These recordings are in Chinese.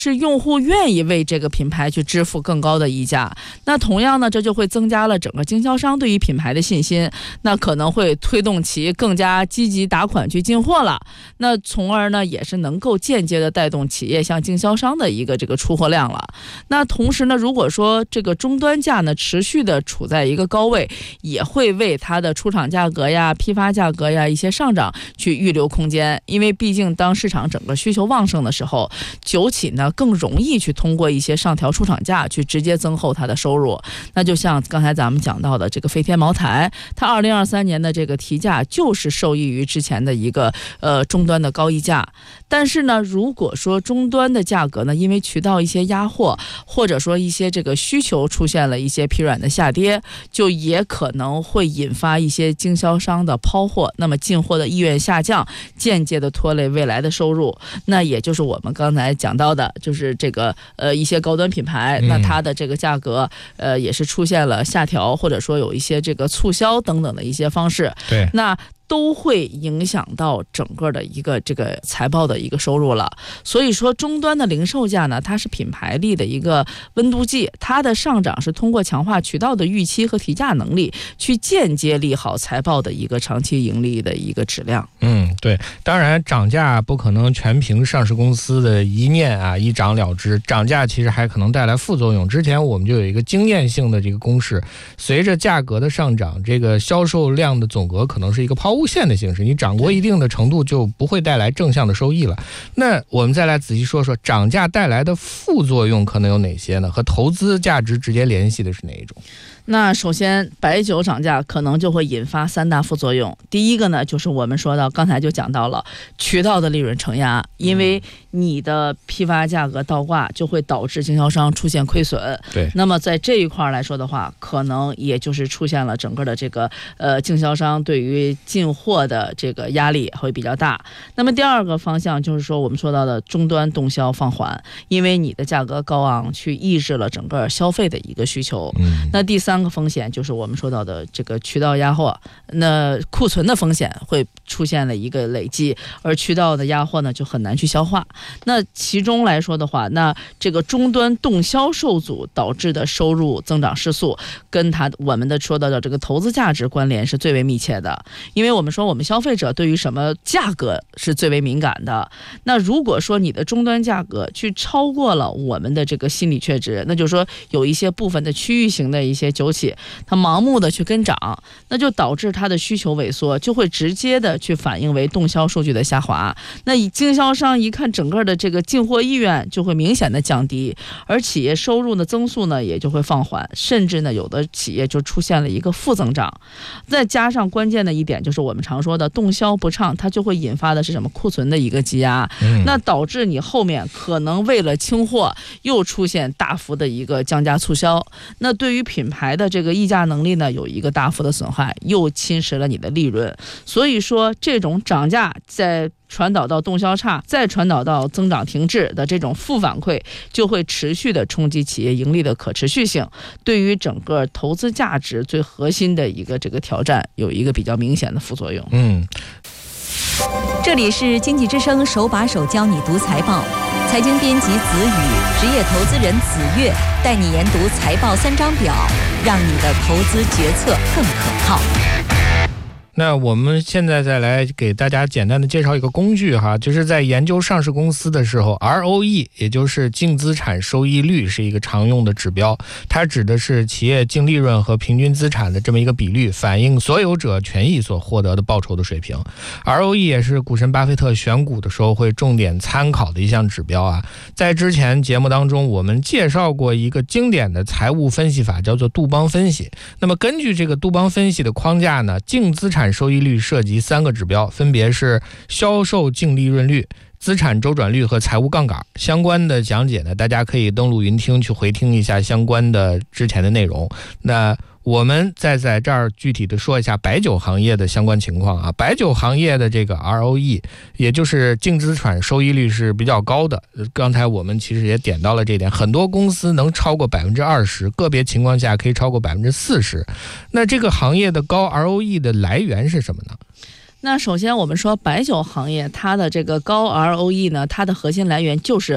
是用户愿意为这个品牌去支付更高的溢价。那同样呢，这就会增加了整个经销商对于品牌的信心，那可能会推动其更加积极打款去进货了。那从而呢，也是能够间接的带动企业向经销商的一个这个出货量了。那同时呢，如果说这个终端价呢持续的处在一个高位，也会为它的出厂价格呀、批发价格呀一些上涨去预留空间。因为毕竟当市场整个需求旺盛的时候，酒企呢更容易去通过一些上调出厂价去直接增厚它的收入。那就像刚才咱们讲到的这个飞天茅台，它2023年的这个提价就是受益于之前的一个终端的高溢价。但是呢，如果说终端的价格呢，因为渠道一些压货，或者说一些这个需求出现了一些疲软的下跌，就也可能会引发一些经销商的抛货，那么进货的意愿下降，间接的拖累未来的收入。那也就是我们刚才讲到的，就是这个一些高端品牌，那它的这个价格也是出现了下调，或者说有一些这个促销等等的一些方式。 对， 那都会影响到整个的一个这个财报的一个收入了。所以说终端的零售价呢，它是品牌力的一个温度计，它的上涨是通过强化渠道的预期和提价能力，去间接利好财报的一个长期盈利的一个质量。 对，当然涨价不可能全凭上市公司的一念啊一涨了之，涨价其实还可能带来副作用。之前我们就有一个经验性的这个公式，随着价格的上涨，这个销售量的总额可能是一个抛物线的形式，你涨过一定的程度就不会带来正向的收益了。那我们再来仔细说说涨价带来的副作用可能有哪些呢？和投资价值直接联系的是哪一种？ 那首先白酒涨价可能就会引发3大副作用。第一个呢，就是我们说到刚才就讲到了渠道的利润承压，因为你的批发价格倒挂就会导致经销商出现亏损。 对， 那么在这一块来说的话，可能也就是出现了整个的这个经销商对于进货的这个压力会比较大。那么第二个方向就是说我们说到的终端动销放缓，因为你的价格高昂去抑制了整个消费的一个需求。那第3个风险就是我们说到的这个渠道压货，那库存的风险会出现了一个累积，而渠道的压货呢就很难去消化。那其中来说的话，那这个终端动销受阻导致的收入增长失速，跟我们的说到的这个投资价值关联是最为密切的。因为我们说我们消费者对于什么价格是最为敏感的，那如果说你的终端价格去超过了我们的这个心理确值，那就是说有一些部分的区域型的一些酒企，它盲目的去跟涨，那就导致它的需求萎缩，就会直接的去反映为动销数据的下滑。那经销商一看整个的这个进货意愿就会明显的降低，而企业收入的增速呢也就会放缓，甚至呢有的企业就出现了一个负增长。再加上关键的一点就是我们常说的动销不畅，它就会引发的是什么？库存的一个积压，那导致你后面可能为了清货又出现大幅的一个降价促销，那对于品牌的这个议价能力呢有一个大幅的损害，又侵蚀了你的利润。所以说这种涨价在传导到动销差，再传导到增长停滞的这种负反馈，就会持续的冲击企业盈利的可持续性，对于整个投资价值最核心的一个这个挑战有一个比较明显的副作用。 这里是经济之声手把手教你读财报，财经编辑子宇，职业投资人子月，带你研读财报3张表，让你的投资决策更可靠。 那我们现在再来给大家简单的介绍一个工具哈，就是在研究上市公司的时候 ROE 也就是净资产收益率是一个常用的指标，它指的是企业净利润和平均资产的这么一个比率，反映所有者权益所获得的报酬的水平。 ROE 也是股神巴菲特选股的时候会重点参考的一项指标啊。在之前节目当中我们介绍过一个经典的财务分析法，叫做杜邦分析。那么根据这个杜邦分析的框架呢，净资产收益率涉及3个指标，分别是销售净利润率、资产周转率和财务杠杆。相关的讲解呢，大家可以登录云听去回听一下相关的之前的内容。那我们再在这儿具体的说一下白酒行业的相关情况啊。白酒行业的这个 ROE 也就是净资产收益率是比较高的，刚才我们其实也点到了这点，很多公司能超过 20%， 个别情况下可以超过 40%。 那这个行业的高 ROE 的来源是什么呢？ 那首先我们说白酒行业它的这个高 ROE 呢，它的核心来源就是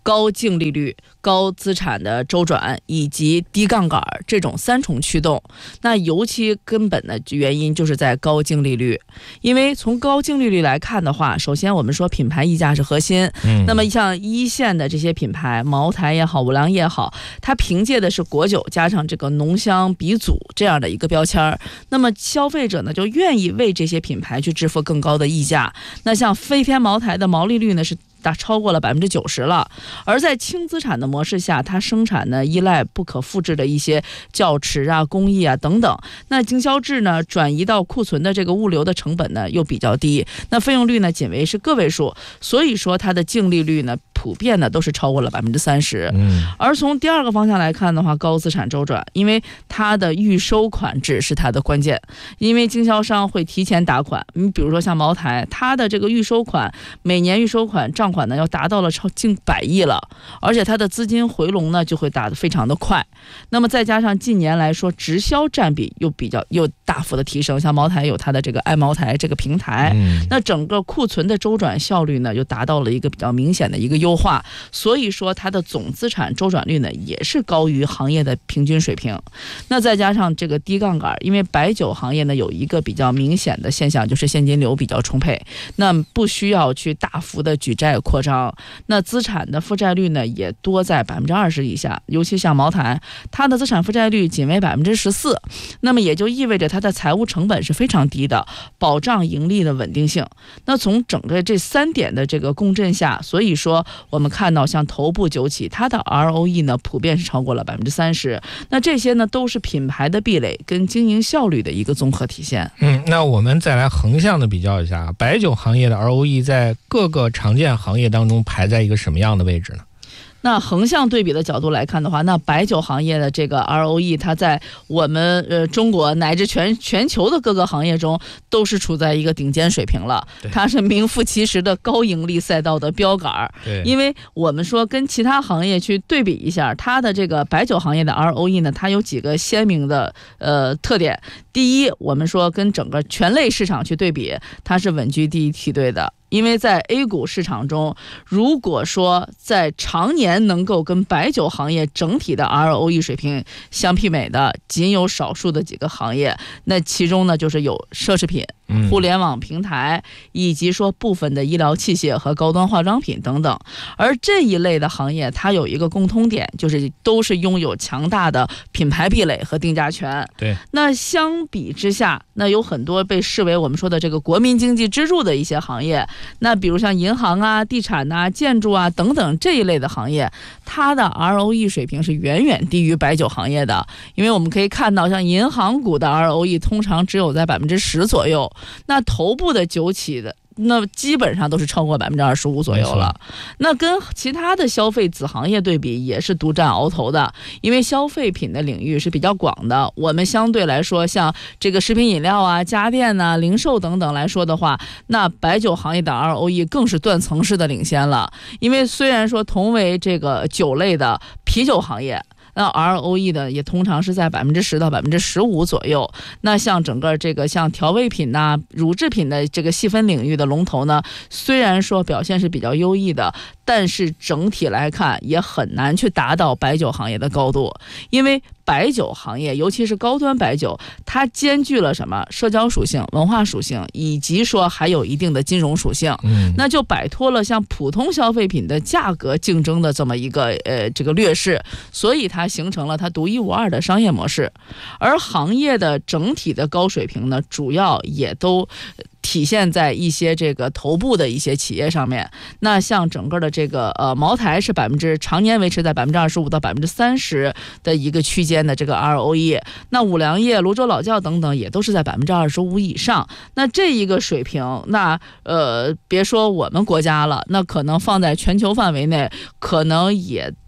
高净利率、高资产的周转以及低杠杆这种3重驱动。那尤其根本的原因就是在高净利率，因为从高净利率来看的话，首先我们说品牌溢价是核心，那么像一线的这些品牌，茅台也好，五粮液也好，它凭借的是果酒加上这个浓香鼻祖这样的一个标签，那么消费者呢就愿意为这些品牌去支付更高的溢价。那像飞天茅台的毛利率呢是超过了90%了，而在轻资产的模式下，它生产呢依赖不可复制的一些窖池啊、工艺啊等等，那经销制呢转移到库存的这个物流的成本呢又比较低，那费用率呢仅为是个位数，所以说它的净利率呢普遍呢都是超过了30%。而从第二个方向来看的话，高资产周转，因为它的预收款制是它的关键，因为经销商会提前打款，你比如说像茅台，它的这个预收款每年预收款账款呢要达到了近100亿了，而且它的资金回笼呢就会打得非常的快。那么再加上近年来说直销占比又大幅的提升，像茅台有它的这个爱茅台这个平台，那整个库存的周转效率呢又达到了一个比较明显的一个优化，所以说它的总资产周转率呢也是高于行业的平均水平。那再加上这个低杠杆，因为白酒行业呢有一个比较明显的现象，就是现金流比较充沛，那不需要去大幅的举债扩张，那资产的负债率呢也多在20%以下，尤其像茅台，它的资产负债率仅为14%，那么也就意味着它的财务成本是非常低的，保障盈利的稳定性。那从整个这3点的这个共振下，所以说我们看到像头部酒企，它的 ROE 呢普遍是超过了30%，那这些呢都是品牌的壁垒跟经营效率的一个综合体现。 那我们再来横向的比较一下，白酒行业的 ROE 在各个常见行业当中排在一个什么样的位置呢？ 那横向对比的角度来看的话，那白酒行业的这个 ROE 它在我们中国乃至全球的各个行业中都是处在一个顶尖水平了，它是名副其实的高盈利赛道的标杆。因为我们说跟其他行业去对比一下，它的这个白酒行业的 ROE 呢，它有几个鲜明的特点。第一，我们说跟整个全类市场去对比，它是稳居第一梯队的。因为在 A 股市场中，如果说在常年能够跟白酒行业整体的 ROE 水平相媲美的，仅有少数的几个行业，那其中呢就是有奢侈品、互联网平台，以及说部分的医疗器械和高端化妆品等等。而这一类的行业它有一个共通点，就是都是拥有强大的品牌壁垒和定价权。那相比之下，那有很多被视为我们说的这个国民经济支柱的一些行业，那比如像银行啊、地产啊、建筑啊等等这一类的行业，它的 ROE 水平是远远低于白酒行业的。因为我们可以看到，像银行股的 ROE 通常只有在10%左右，那头部的酒企的那基本上都是超过25%左右了。那跟其他的消费子行业对比，也是独占鳌头的。因为消费品的领域是比较广的，我们相对来说像这个食品饮料啊、家电啊、零售等等来说的话，那白酒行业的 ROE 更是断层式的领先了。因为虽然说同为这个酒类的啤酒行业，那 ROE 的也通常是在10%到15%左右。那像整个这个像调味品呐、乳制品的这个细分领域的龙头呢，虽然说表现是比较优异的，但是整体来看也很难去达到白酒行业的高度。因为白酒行业，尤其是高端白酒，它兼具了什么社交属性、文化属性，以及说还有一定的金融属性，那就摆脱了像普通消费品的价格竞争的这么一个这个劣势，所以它形成了它独一无二的商业模式。而行业的整体的高水平呢，主要也都体现在一些这个头部的一些企业上面。那像整个的这个茅台是常年维持在25%到30%的一个区间的这个 ROE， 那五粮液、泸州老窖等等也都是在25%以上。那这一个水平，那别说我们国家了，那可能放在全球范围内，可能也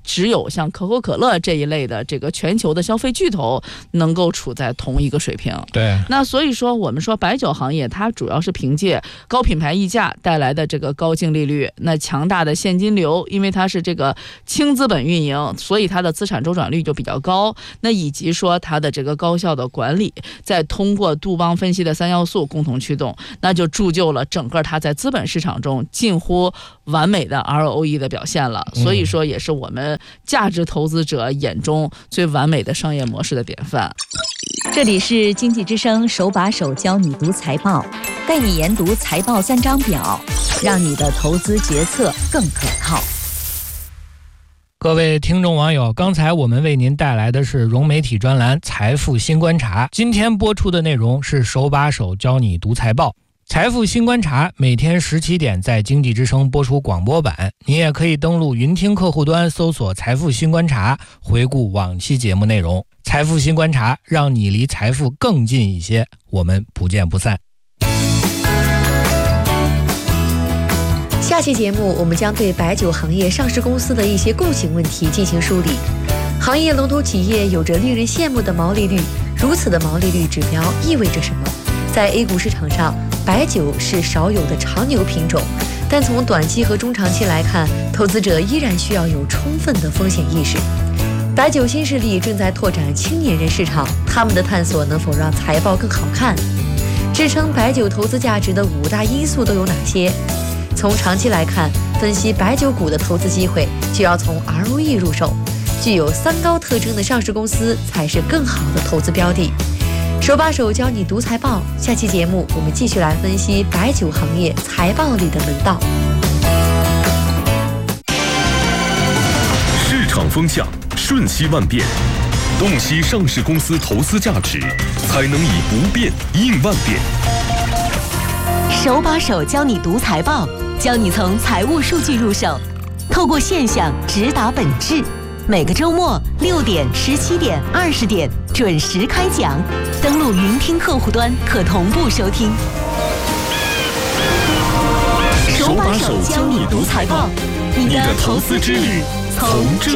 只有像可口可乐这一类的这个全球的消费巨头能够处在同一个水平。 对， 那所以说我们说白酒行业它主要是凭借高品牌溢价带来的这个高净利率，那强大的现金流，因为它是这个轻资本运营，所以它的资产周转率就比较高，那以及说它的这个高效的管理，再通过杜邦分析的3要素共同驱动，那就铸就了整个它在资本市场中近乎完美的 ROE 的表现了。所以说也是我们价值投资者眼中最完美的商业模式的典范。 这里是经济之声手把手教你读财报，带你研读财报3张表，让你的投资决策更可靠。 各位听众网友，刚才我们为您带来的是融媒体专栏财富新观察，今天播出的内容是手把手教你读财报。财富新观察每天17点在经济之声播出广播版，你也可以登录云听客户端搜索财富新观察，回顾往期节目内容。财富新观察，让你离财富更近一些，我们不见不散。 下期节目我们将对白酒行业上市公司的一些共性问题进行梳理。行业龙头企业有着令人羡慕的毛利率，如此的毛利率指标意味着什么？在 A 股市场上，白酒是少有的长牛品种，但从短期和中长期来看，投资者依然需要有充分的风险意识。白酒新势力正在拓展青年人市场，他们的探索能否让财报更好看？支撑白酒投资价值的5大因素都有哪些？从长期来看，分析白酒股的投资机会，就要从 ROE 入手。具有3高特征的上市公司才是更好的投资标的。手把手教你读财报，下期节目我们继续来分析白酒行业财报里的门道。 市场风向瞬息万变，洞悉上市公司投资价值，才能以不变应万变。 手把手教你读财报，教你从财务数据入手，透过现象直达本质。每个周末6点、17点、20点准时开讲，登录云听客户端可同步收听。手把手教你读财报，你的投资之旅从这